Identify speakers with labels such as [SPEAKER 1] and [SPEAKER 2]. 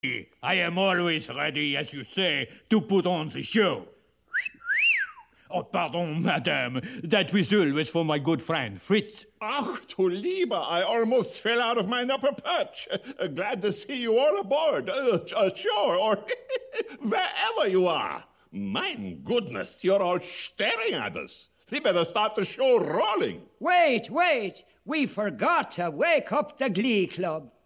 [SPEAKER 1] I am always ready, as you say, to put on the show. Oh, pardon, madame. That whistle was for my good friend, Fritz.
[SPEAKER 2] Ach, du Lieber, I almost fell out of my upper perch. Glad to see you all aboard. Sure, or wherever you are. My goodness, you're all staring at us. We better start the show rolling.
[SPEAKER 3] Wait. We forgot to wake up the Glee Club.